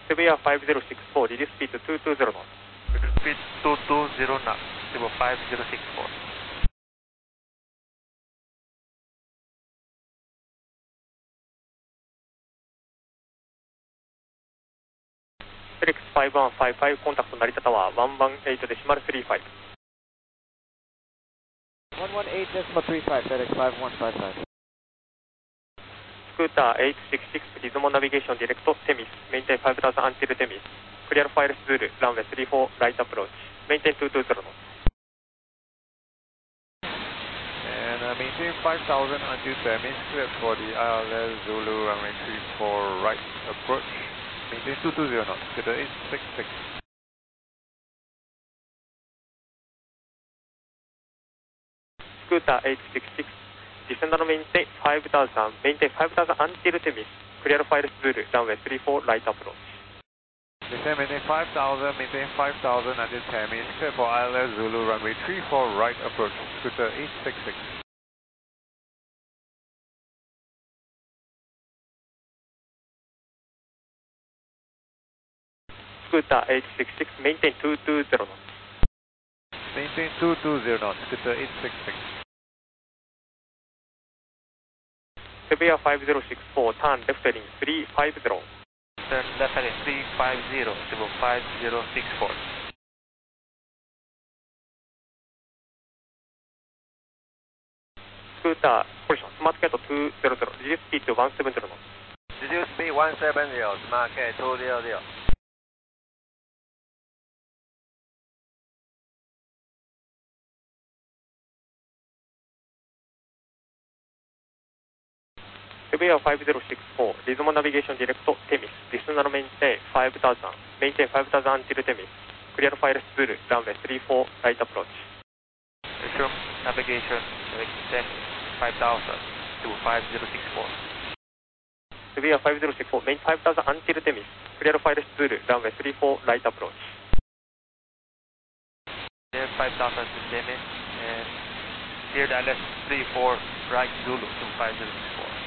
Severe 5064, release speed 220 knots. Speed 220 knots, Cebu 5064. Felix 5155, contact Narita Tower 118.35. 118.35, FedEx 5155. Scooter 866, Gizmo Navigation Direct Temis, maintain 5000 until Temis. Clear fire Zulu, runway 34, right approach. Maintain 220 knots. And maintain 5000 until Temis, clear for the ILS Zulu, runway 34, right approach. Maintain 220 knots, Scooter 866. Scooter 866, descend and maintain 5000 until Temis. Clear fire Zulu, runway 34, right approach. Descend, maintain 5000, maintain 5000 until Temis, clear for ILS Zulu, runway 34, right approach, Scooter 866. Scooter 866, maintain 220 knots. Maintain 220 knots, Scooter 866. Severe 5064, turn left heading 350. Turn left heading 350, Cebu 5064. Scooter, position, smart cat 200, release speed 170 knots. Reduce speed 170, Smart Cat 200. Severe 5064, Gizmo Navigation Direct Temis, descend and maintain 5000, maintain 5000 until Temis. Clear fire Zulu, runway 34, right approach. Resume navigation, direct Temis 5000, Cebu 5064. Severe 5064, maintain 5000 until Temis. Clear fire Zulu, runway 34, right approach. Clear 5000 to Temis and clear the ILS 34, right Zulu, Cebu 5064.